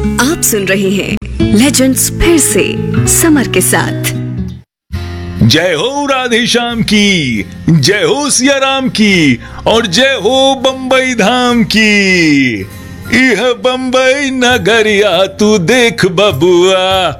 आप सुन रहे हैं लेजेंड्स फिर से समर के साथ। जय हो राधे श्याम की, जय हो सिया राम की और जय हो बंबई धाम की। यह बंबई नगरिया तू देख बबुआ।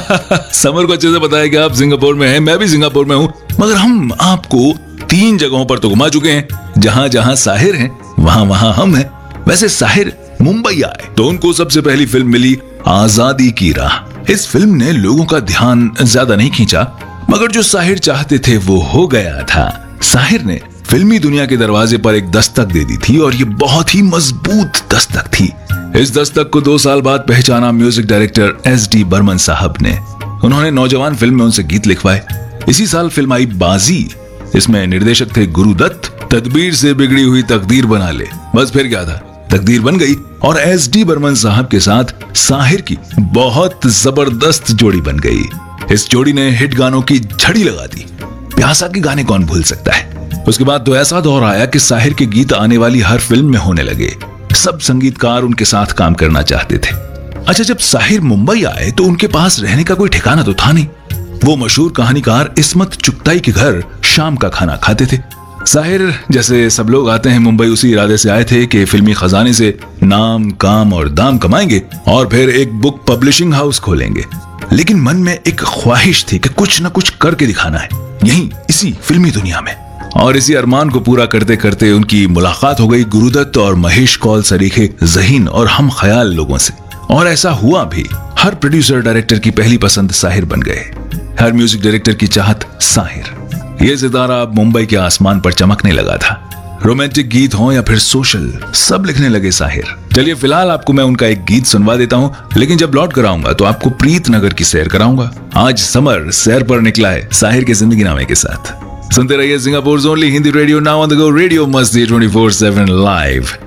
समर को अच्छे से पता है कि आप सिंगापुर में हैं, मैं भी सिंगापुर में हूं, मगर हम आपको 3 जगहों पर तो घुमा चुके हैं। जहां जहां साहिर हैं वहां वहां हम हैं। वैसे साहिर मुंबई आए तो उनको सबसे पहली फिल्म मिली आजादी की राह। इस फिल्म ने लोगों का ध्यान ज्यादा नहीं खींचा, मगर जो साहिर चाहते थे वो हो गया था। साहिर ने फिल्मी दुनिया के दरवाजे पर एक दस्तक दे दी थी और ये बहुत ही मजबूत दस्तक थी। इस दस्तक को 2 साल बाद पहचाना म्यूजिक डायरेक्टर SD बर्मन साहब ने। उन्होंने नौजवान फिल्म में उनसे गीत लिखवाए। इसी साल फिल्म आई बाजी। इसमें निर्देशक थे गुरुदत्त। तदबीर से बिगड़ी हुई तकदीर बना ले, बस फिर क्या था, तकदीर बन गई और SD बर्मन साहब के साथ साहिर की बहुत जबरदस्त जोड़ी बन गई। इस जोड़ी ने हिट गानों की झड़ी लगा दी। प्यासा के गाने कौन भूल सकता है। उसके बाद तो ऐसा दौर आया कि साहिर के गीत आने वाली हर फिल्म में होने लगे। सब संगीतकार उनके साथ काम करना चाहते थे। अच्छा, जब साहिर मुंबई आए तो उनके पास रहने का कोई ठिकाना तो था नहीं। वो मशहूर कहानीकार इस्मत चुगताई के घर शाम का खाना खाते थे। साहिर जैसे सब लोग आते हैं मुंबई उसी इरादे से आए थे कि फिल्मी खजाने से नाम, काम और दाम कमाएंगे और फिर एक बुक पब्लिशिंग हाउस खोलेंगे। लेकिन मन में एक ख्वाहिश थी कि कुछ न कुछ करके दिखाना है, यहीं इसी फिल्मी दुनिया में। और इसी अरमान को पूरा करते करते उनकी मुलाकात हो गई गुरुदत्त और महेश कौल सरीखे ज़हीन और हम ख्याल लोगों से। और ऐसा हुआ भी। हर प्रोड्यूसर डायरेक्टर की पहली पसंद साहिर बन गए। हर म्यूजिक डायरेक्टर की चाहत साहिर। ये सितारा अब मुंबई के आसमान पर चमकने लगा था। रोमांटिक गीत हो या फिर सोशल, सब लिखने लगे साहिर। चलिए फिलहाल आपको मैं उनका एक गीत सुनवा देता हूं, लेकिन जब लौट कर आऊंगा तो आपको प्रीत नगर की सैर कराऊंगा। आज समर सैर पर निकला है साहिर के जिंदगी नामे के साथ। सुनते रहिए Singapore only Hindi radio, now on the go radio मस्ती 24/7 लाइव।